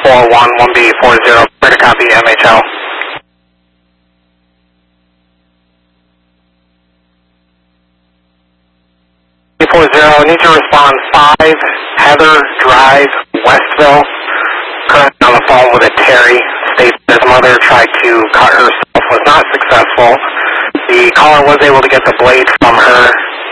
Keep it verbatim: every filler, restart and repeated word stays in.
four one one B four zero, clear to copy M H L. four zero, need to respond five, Heather Drive, Westville. Currently on the phone with a Terry. States his mother tried to cut herself, was not successful. The caller was able to get the blade from her